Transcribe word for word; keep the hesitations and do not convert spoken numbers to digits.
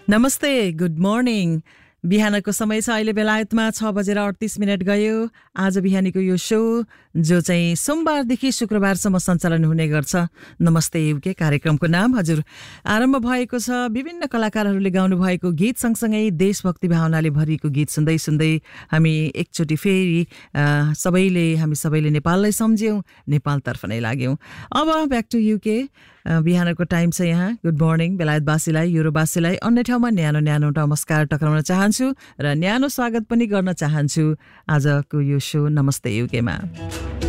नमस्ते, good morning. बिहानको समय छ अहिले बेलायतमा छ बजेर अडतिस मिनट गयो। आज बिहानीको यो शो जो चाहिँ सोमबारदेखि शुक्रबारसम्म सञ्चालन हुने गर्छ नमस्ते युके कार्यक्रमको नाम हजुर आरम्भ भएको छ। विभिन्न कलाकारहरूले गाउनु भएको गीत सँगसँगै देशभक्ति भावनाले भरिएको गीत सुन्दै सुन्दै हामी एकचोटि फेरि सबैले हामी सबैले नेपाललाई सम्झ्यौँ, नेपालतर्फ नै लाग्यौँ। अब ब्याक टु युके बिहानको टाइम छ यहाँ। गुड मर्निङ बेलायतवासीलाई, युरोपवासीलाई अन्य ठाउँमा न्यानो न्यानो नमस्कार टक्राउन चाहन्छु र न्यानो स्वागत पनि गर्न चाहन्छु आजको यो शो नमस्ते युकेमा।